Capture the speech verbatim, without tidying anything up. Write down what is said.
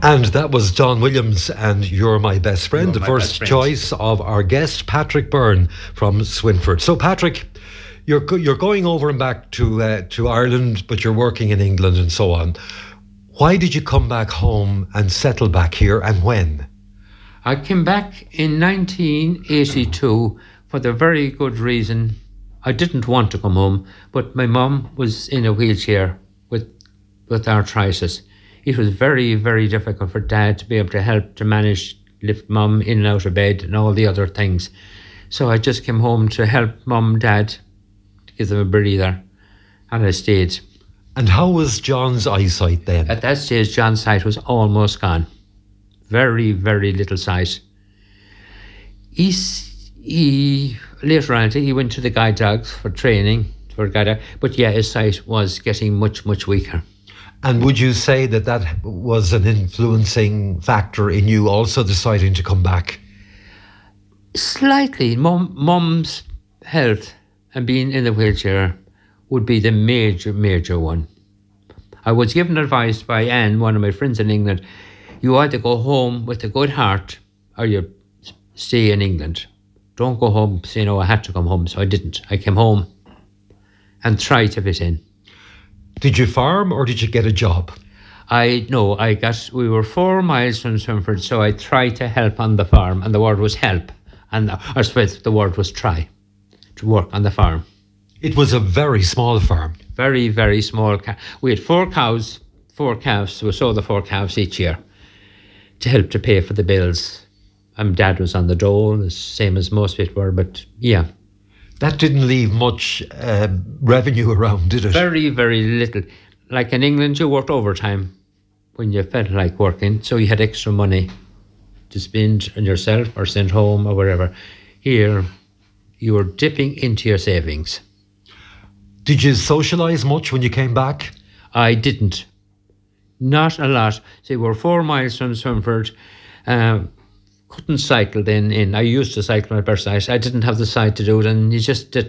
And that was Don Williams and You're My Best Friend, You're the My first Best Friend. choice of our guest, Patrick Byrne from Swinford. So, Patrick, you're go- you're going over and back to uh, to Ireland, but you're working in England and so on. Why did you come back home and settle back here, and when? I came back in nineteen eighty-two for the very good reason I didn't want to come home, but my mum was in a wheelchair with with arthritis. It was very, very difficult for Dad to be able to help to manage, lift Mum in and out of bed and all the other things. So I just came home to help Mum, Dad, to give them a breather, and I stayed. And how was John's eyesight then? At that stage, John's sight was almost gone. Very, very little sight. He, he later on, he went to the guide dogs for training, for guide dog, but yeah, his sight was getting much, much weaker. And would you say that that was an influencing factor in you also deciding to come back? Slightly. Mum, Mum's health and being in the wheelchair would be the major, major one. I was given advice by Anne, one of my friends in England, you either go home with a good heart or you stay in England. Don't go home saying, oh, I had to come home. So I didn't. I came home and tried to fit in. Did you farm or did you get a job? I no, I got, we were four miles from Swinford, so I tried to help on the farm, and the word was help, and or suppose the word was try, to work on the farm. It was a very small farm. Very, very small. Ca- we had four cows, four calves, so we sold the four calves each year to help to pay for the bills. And Dad was on the dole, the same as most people were, but yeah. That didn't leave much uh, revenue around, did it? Very, very little. Like in England, you worked overtime when you felt like working, so you had extra money to spend on yourself or send home or wherever. Here, you were dipping into your savings. Did you socialise much when you came back? I didn't. Not a lot. See, we're four miles from Swinford. Um, couldn't cycle then in. I used to cycle my birth sight. I didn't have the sight to do it, and you just did